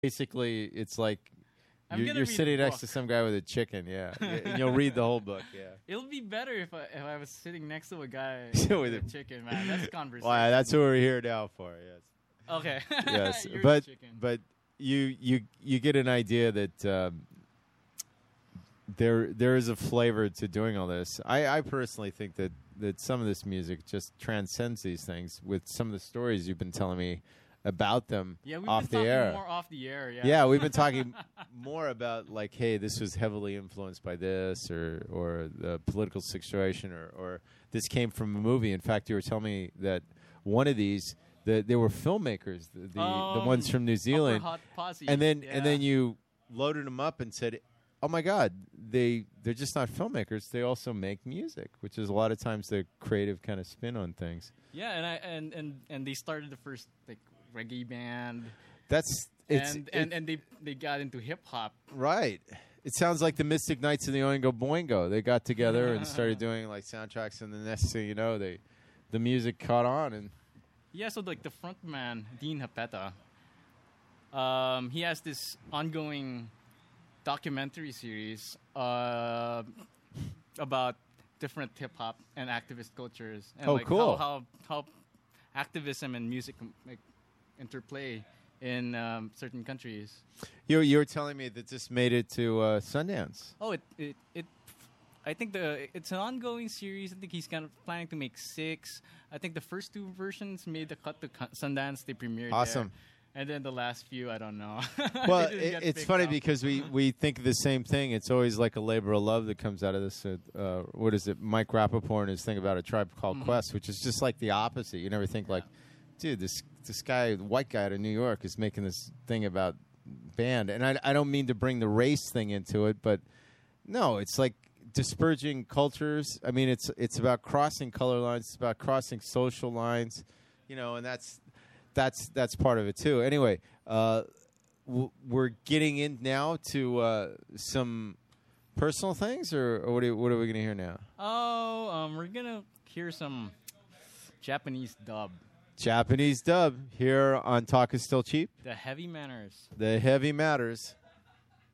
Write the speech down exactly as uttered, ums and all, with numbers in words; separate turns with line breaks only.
basically, it's like
I'm
you're,
gonna
you're
read
sitting
a
next to
book.
some guy with a chicken. Yeah, and you'll read the whole book. Yeah.
It'll be better if I if I was sitting next to a guy
With
with a
a-
chicken, man. That's conversation.
Well, that's what we're here now for. Yes.
Okay.
Yes,
You're the
but
chicken.
but you you you get an idea that um, there there is a flavor to doing all this. I, I personally think that that some of this music just transcends these things with some of the stories you've been telling me about them
yeah, we've
off
been
the
talking
air.
more off the air. Yeah.
Yeah, we've been talking more about like, hey, this was heavily influenced by this, or or the political situation, or or this came from a movie. In fact, you were telling me that one of these, the, they were filmmakers, the the,
um,
the ones from New Zealand,
Upper Hot Posse.
and then
yeah.
and then you loaded them up and said, oh my God, they they're just not filmmakers. They also make music, which is a lot of times the creative kind of spin on things.
Yeah, and I and and and they started the first like reggae band.
That's it's
and
it-
and, and they they got into hip hop.
right. It sounds like the Mystic Knights of the Oingo Boingo. They got together and started doing like soundtracks, and the next thing you know, they the music caught on. And
Yeah, so like the front man, Dean Hapeta, um, he has this ongoing documentary series uh, about different hip hop and activist cultures, and
Oh,
like
cool.
how, how how activism and music um, like interplay in um, certain countries.
you you were telling me that this made it to uh, Sundance.
Oh, it, it it I think the it's an ongoing series. I think he's kind of planning to make six. I think the first two versions made the cut to Cu- Sundance. They premiered
Awesome.
there. And then the last few, I don't know.
Well,
They didn't
it,
get
it's
picked
funny
up.
because we, we think of the same thing. It's always like a labor of love that comes out of this. Uh, uh, what is it? Mike Rappaport and his thing about A Tribe Called
Mhm.
Quest, which is just like the opposite. You never think like, dude, this this guy, white guy out of New York, is making this thing about band. And I, I don't mean to bring the race thing into it, but no, it's like disperging cultures. I mean, it's it's about crossing color lines. It's about crossing social lines, you know, and that's that's that's part of it too. Anyway, uh, w- we're getting in now to uh, some personal things, or, or what, are, what are we going to hear now?
Oh, um, we're gonna hear some Japanese dub.
Japanese dub here on Talk is Still Cheap.
The Heavy Manners.
The Heavy Matters.